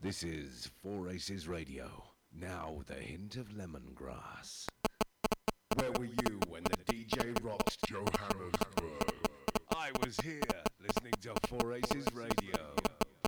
This is Four Aces Radio, now with a hint of lemongrass. Where were you when the DJ rocked Johannesburg? I was here, listening to Four Aces Radio.